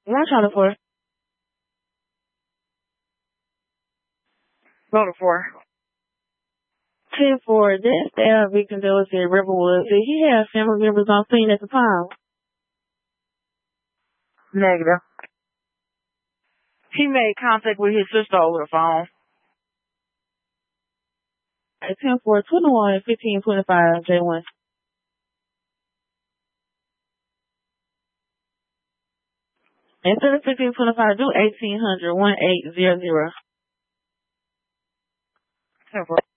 What y'all for? Go to 4. 10-4. That staff victim that was in Riverwood, did he have family members on scene at the time? Negative. He made contact with his sister over the phone. At 10-4, 21, 15, 25, J1. Instead of 1525, do 1800, 1800. 10-4.